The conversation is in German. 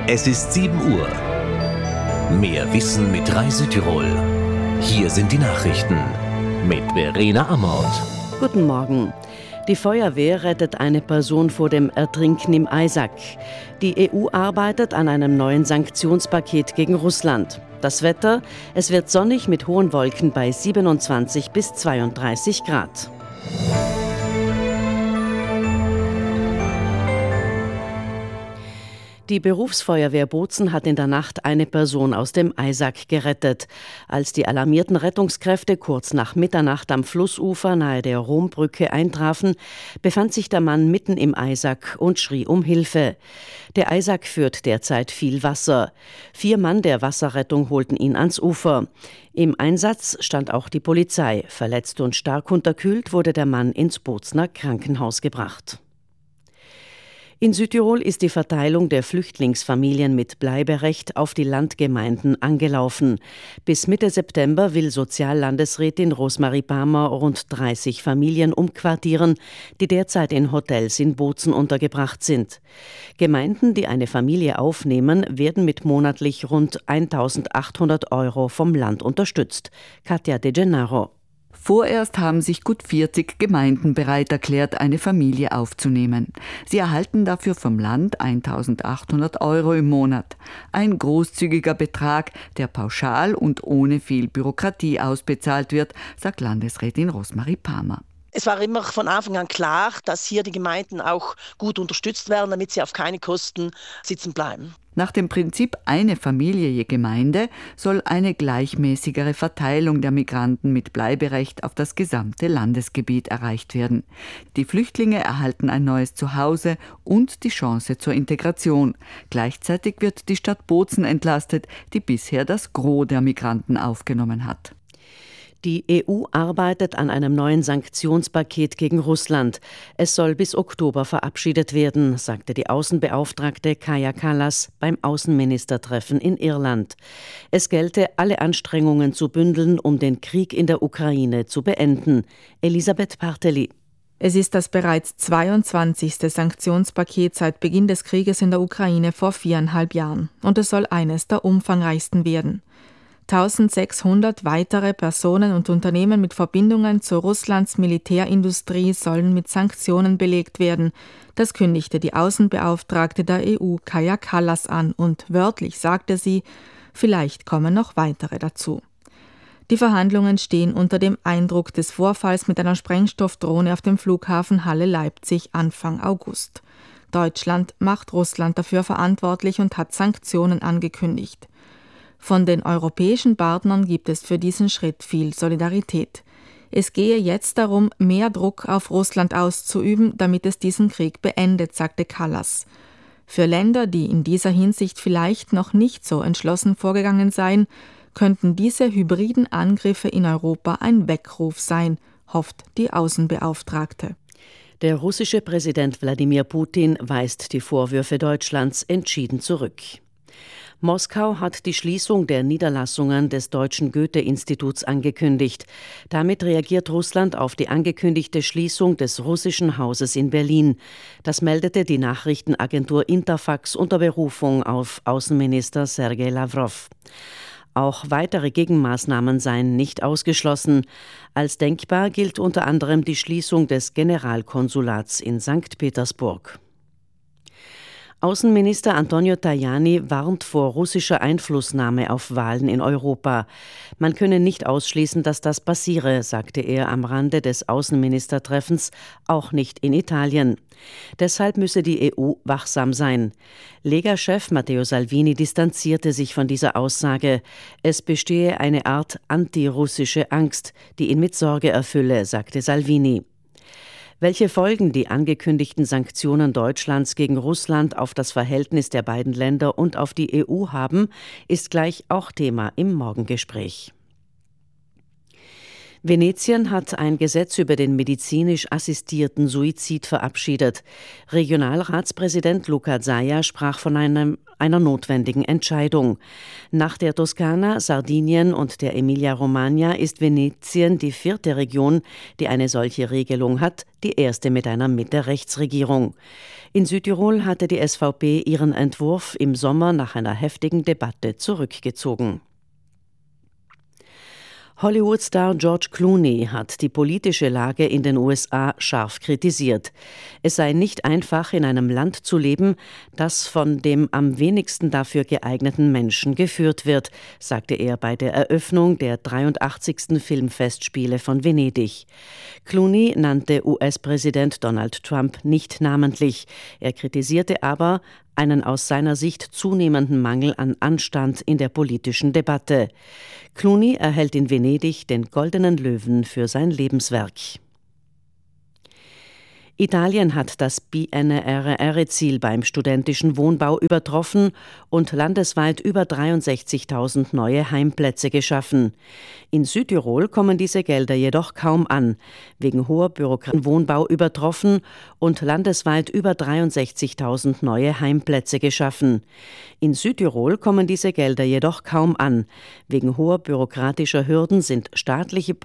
Es ist 7 Uhr. Mehr Wissen mit Reisetirol. Hier sind die Nachrichten mit Verena Amort. Guten Morgen. Die Feuerwehr rettet eine Person vor dem Ertrinken im Eisack. Die EU arbeitet an einem neuen Sanktionspaket gegen Russland. Das Wetter: Es wird sonnig mit hohen Wolken bei 27 bis 32 Grad. Die Berufsfeuerwehr Bozen hat in der Nacht eine Person aus dem Eisack gerettet. Als die alarmierten Rettungskräfte kurz nach Mitternacht am Flussufer nahe der Rombrücke eintrafen, befand sich der Mann mitten im Eisack und schrie um Hilfe. Der Eisack führt derzeit viel Wasser. 4 Mann der Wasserrettung holten ihn ans Ufer. Im Einsatz stand auch die Polizei. Verletzt und stark unterkühlt wurde der Mann ins Bozener Krankenhaus gebracht. In Südtirol ist die Verteilung der Flüchtlingsfamilien mit Bleiberecht auf die Landgemeinden angelaufen. Bis Mitte September will Soziallandesrätin Rosemarie Palmer rund 30 Familien umquartieren, die derzeit in Hotels in Bozen untergebracht sind. Gemeinden, die eine Familie aufnehmen, werden mit monatlich rund 1.800 € vom Land unterstützt. Katja De Gennaro. Vorerst haben sich gut 40 Gemeinden bereit erklärt, eine Familie aufzunehmen. Sie erhalten dafür vom Land 1.800 € im Monat. Ein großzügiger Betrag, der pauschal und ohne viel Bürokratie ausbezahlt wird, sagt Landesrätin Rosemarie Palmer. Es war immer von Anfang an klar, dass hier die Gemeinden auch gut unterstützt werden, damit sie auf keine Kosten sitzen bleiben. Nach dem Prinzip eine Familie je Gemeinde soll eine gleichmäßigere Verteilung der Migranten mit Bleiberecht auf das gesamte Landesgebiet erreicht werden. Die Flüchtlinge erhalten ein neues Zuhause und die Chance zur Integration. Gleichzeitig wird die Stadt Bozen entlastet, die bisher das Gros der Migranten aufgenommen hat. Die EU arbeitet an einem neuen Sanktionspaket gegen Russland. Es soll bis Oktober verabschiedet werden, sagte die Außenbeauftragte Kaja Kallas beim Außenministertreffen in Irland. Es gelte, alle Anstrengungen zu bündeln, um den Krieg in der Ukraine zu beenden. Elisabeth Parteli. Es ist das bereits 22. Sanktionspaket seit Beginn des Krieges in der Ukraine vor 4,5 Jahren. Und es soll eines der umfangreichsten werden. 1.600 weitere Personen und Unternehmen mit Verbindungen zu Russlands Militärindustrie sollen mit Sanktionen belegt werden. Das kündigte die Außenbeauftragte der EU, Kaja Kallas, an und wörtlich sagte sie, vielleicht kommen noch weitere dazu. Die Verhandlungen stehen unter dem Eindruck des Vorfalls mit einer Sprengstoffdrohne auf dem Flughafen Halle-Leipzig Anfang August. Deutschland macht Russland dafür verantwortlich und hat Sanktionen angekündigt. Von den europäischen Partnern gibt es für diesen Schritt viel Solidarität. Es gehe jetzt darum, mehr Druck auf Russland auszuüben, damit es diesen Krieg beendet, sagte Kallas. Für Länder, die in dieser Hinsicht vielleicht noch nicht so entschlossen vorgegangen seien, könnten diese hybriden Angriffe in Europa ein Weckruf sein, hofft die Außenbeauftragte. Der russische Präsident Wladimir Putin weist die Vorwürfe Deutschlands entschieden zurück. Moskau hat die Schließung der Niederlassungen des Deutschen Goethe-Instituts angekündigt. Damit reagiert Russland auf die angekündigte Schließung des russischen Hauses in Berlin. Das meldete die Nachrichtenagentur Interfax unter Berufung auf Außenminister Sergei Lavrov. Auch weitere Gegenmaßnahmen seien nicht ausgeschlossen. Als denkbar gilt unter anderem die Schließung des Generalkonsulats in St. Petersburg. Außenminister Antonio Tajani warnt vor russischer Einflussnahme auf Wahlen in Europa. Man könne nicht ausschließen, dass das passiere, sagte er am Rande des Außenministertreffens, auch nicht in Italien. Deshalb müsse die EU wachsam sein. Lega-Chef Matteo Salvini distanzierte sich von dieser Aussage. Es bestehe eine Art antirussische Angst, die ihn mit Sorge erfülle, sagte Salvini. Welche Folgen die angekündigten Sanktionen Deutschlands gegen Russland auf das Verhältnis der beiden Länder und auf die EU haben, ist gleich auch Thema im Morgengespräch. Venetien hat ein Gesetz über den medizinisch assistierten Suizid verabschiedet. Regionalratspräsident Luca Zaia sprach von einer notwendigen Entscheidung. Nach der Toskana, Sardinien und der Emilia-Romagna ist Venetien die 4. Region, die eine solche Regelung hat, die erste mit einer Mitte-Rechts-Regierung. In Südtirol hatte die SVP ihren Entwurf im Sommer nach einer heftigen Debatte zurückgezogen. Hollywood-Star George Clooney hat die politische Lage in den USA scharf kritisiert. Es sei nicht einfach, in einem Land zu leben, das von dem am wenigsten dafür geeigneten Menschen geführt wird, sagte er bei der Eröffnung der 83. Filmfestspiele von Venedig. Clooney nannte US-Präsident Donald Trump nicht namentlich. Er kritisierte aber einen aus seiner Sicht zunehmenden Mangel an Anstand in der politischen Debatte. Clooney erhält in Venedig den Goldenen Löwen für sein Lebenswerk. Italien hat das PNRR-Ziel beim studentischen Wohnbau übertroffen und landesweit über 63.000 neue Heimplätze geschaffen. In Südtirol kommen diese Gelder jedoch kaum an. Wegen hoher Bürokratie Wohnbau übertroffen und landesweit über 63.000 neue Heimplätze geschaffen. In Südtirol kommen diese Gelder jedoch kaum an. Wegen hoher bürokratischer Hürden sind staatliche